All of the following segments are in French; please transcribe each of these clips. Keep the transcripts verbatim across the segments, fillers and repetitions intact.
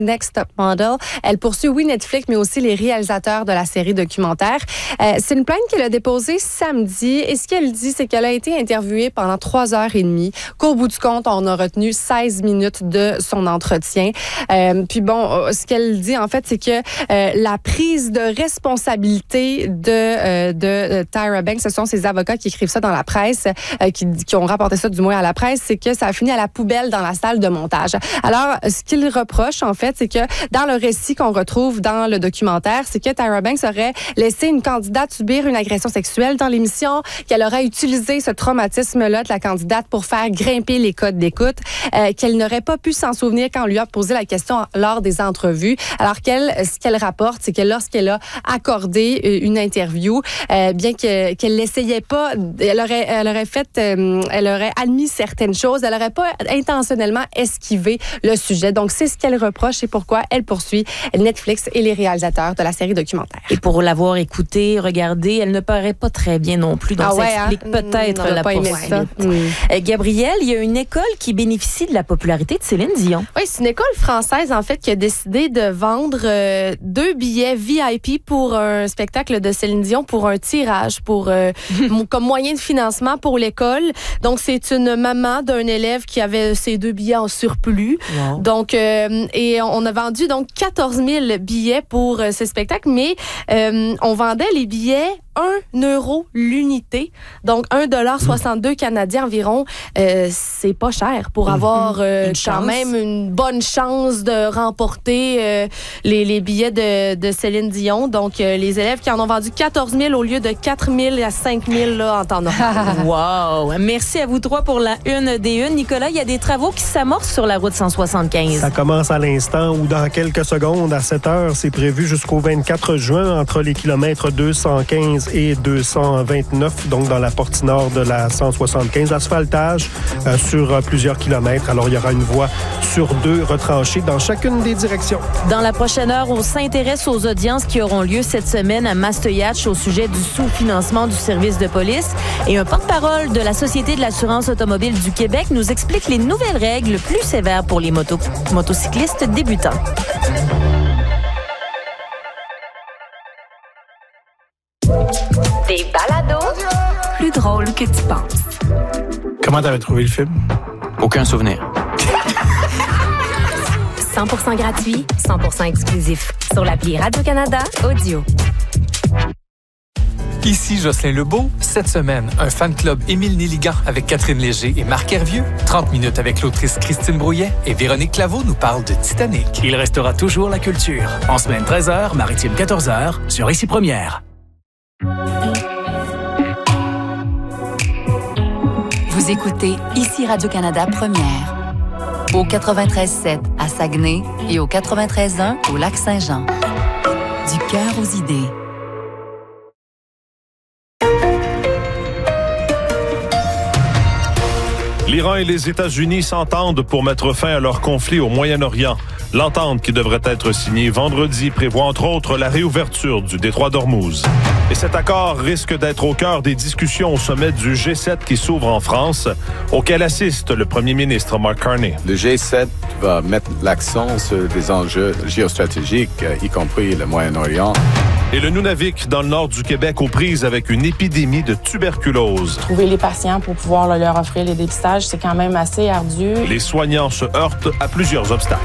Next Top Model. Elle poursuit, oui, Netflix, mais aussi les réalisateurs de la série documentaire. Euh, c'est une plainte qu'elle a déposée samedi. Et ce qu'elle dit, c'est qu'elle a été interviewée pendant trois heures et demie. Qu'au bout du compte, on a retenu seize minutes de son entretien. Euh, puis bon, ce qu'elle dit, en fait, c'est que euh, la prise de responsabilité de, euh, de Tyra Banks, ce sont ses avocats qui écrivent ça dans la presse, euh, qui, qui ont rapporté ça du moins à la presse, c'est que ça a fini à la poubelle dans la salle de montage. Alors, ce qu'il reproche, en fait, c'est que dans le récit qu'on retrouve dans le documentaire, c'est que Tyra Banks aurait laissé une candidate subir une agression sexuelle dans l'émission, qu'elle aurait utilisé ce traumatisme-là de la candidate pour faire grimper les codes d'écoute, euh, qu'elle n'aurait pas pu s'en souvenir quand on lui a posé la question lors des entrevues. Alors qu'elle, ce qu'elle rapporte, c'est que lorsqu'elle a accordé une interview, euh, bien que, qu'elle l'essayait pas, elle aurait, elle aurait fait, euh, elle aurait admis certaines choses, elle n'aurait pas intentionnellement esquivé le sujet. Donc, c'est ce qu'elle reproche et pourquoi elle poursuit Netflix et les réalisateurs de la série documentaire. Et pour l'avoir écoutée, regardée, elle ne paraît pas très bien non plus. Donc, ah ouais, ça explique hein? peut-être mmh, la poursuite. Mmh. Euh, Gabrielle, il y a une école qui bénéficie de la popularité de Céline Dion. Oui, c'est une école française, en fait, qui a décidé de vendre euh, deux billets V I P pour un spectacle de Céline Dion pour un tirage, pour euh, comme moyen de financement pour l'école. Donc, c'est une maman d'un élève qui avait ces deux billets en surplus. Wow. Donc, euh, et on a vendu donc quatorze mille billets pour euh, ce spectacle, mais euh, on vendait les billets un euro l'unité, donc un dollar soixante-deux canadien environ. Euh, c'est pas cher pour avoir euh, quand même une bonne chance de remporter euh, les, les billets de, de Céline Dion. Donc, euh, les élèves qui en ont vendu quatorze mille au lieu de quatre mille à cinq mille là, en temps normal. Wow! Merci à vous trois pour la une des unes. Nicolas, il y a des travaux qui s'amorcent sur la route cent soixante-quinze. Ça commence à l'instant ou dans quelques secondes. À sept heures, c'est prévu jusqu'au vingt-quatre juin entre les kilomètres deux cent quinze et deux cent vingt-neuf, donc dans la partie nord de la cent soixante-quinze. Asphaltage euh, sur euh, plusieurs kilomètres. Alors, il y aura une voie sur deux retranchée dans chacune des directions. Dans la prochaine heure, on s'intéresse aux audiences qui auront lieu cette semaine à Mastoyatch au sujet du sous-financement du service de police. Et un porte-parole de la Société de l'assurance automobile du Québec nous explique les nouvelles règles plus sévères pour les motos, motocyclistes débutants. Des balados plus drôles que tu penses. Comment t'avais trouvé le film? Aucun souvenir. cent pour cent gratuit, cent pour cent exclusif. Sur l'appli Radio-Canada Audio. Ici Jocelyn Lebeau. Cette semaine, un fan club Émile Néligan avec Catherine Léger et Marc Hervieux. trente minutes avec l'autrice Christine Brouillet et Véronique Claveau nous parle de Titanic. Il restera toujours la culture. En semaine treize heures, maritime quatorze heures, sur Ici Première. Vous écoutez Ici Radio-Canada Première. Au quatre-vingt-treize sept à Saguenay et au quatre-vingt-treize un au Lac-Saint-Jean. Du cœur aux idées. L'Iran et les États-Unis s'entendent pour mettre fin à leur conflit au Moyen-Orient. L'entente, qui devrait être signée vendredi, prévoit entre autres la réouverture du détroit d'Ormuz. Et cet accord risque d'être au cœur des discussions au sommet du G sept qui s'ouvre en France, auquel assiste le premier ministre Mark Carney. Le G sept va mettre l'accent sur des enjeux géostratégiques, y compris le Moyen-Orient. Et le Nunavik, dans le nord du Québec, aux prises avec une épidémie de tuberculose. Trouver les patients pour pouvoir leur offrir les dépistages, c'est quand même assez ardu. Les soignants se heurtent à plusieurs obstacles.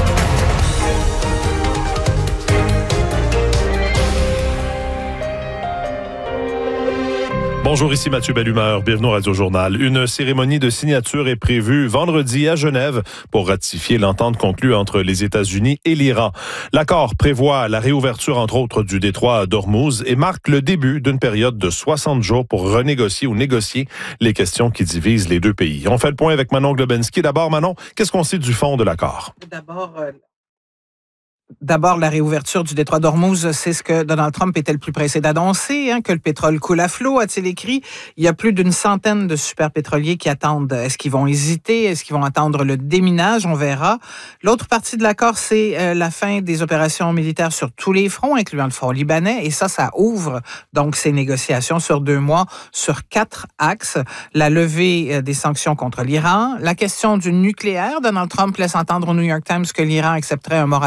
Bonjour, ici Mathieu Bellumeur. Bienvenue au Radio-Journal. Une cérémonie de signature est prévue vendredi à Genève pour ratifier l'entente conclue entre les États-Unis et l'Iran. L'accord prévoit la réouverture, entre autres, du détroit d'Ormuz et marque le début d'une période de soixante jours pour renégocier ou négocier les questions qui divisent les deux pays. On fait le point avec Manon Globensky. D'abord, Manon, qu'est-ce qu'on sait du fond de l'accord? D'abord... Euh... D'abord, la réouverture du détroit d'Ormuz, c'est ce que Donald Trump était le plus pressé d'annoncer, hein, que le pétrole coule à flot, a-t-il écrit. Il y a plus d'une centaine de superpétroliers qui attendent. Est-ce qu'ils vont hésiter? Est-ce qu'ils vont attendre le déminage? On verra. L'autre partie de l'accord, c'est euh, la fin des opérations militaires sur tous les fronts, incluant le front libanais. Et ça, ça ouvre donc ces négociations sur deux mois, sur quatre axes. La levée euh, des sanctions contre l'Iran, la question du nucléaire. Donald Trump laisse entendre au New York Times que l'Iran accepterait un moratoire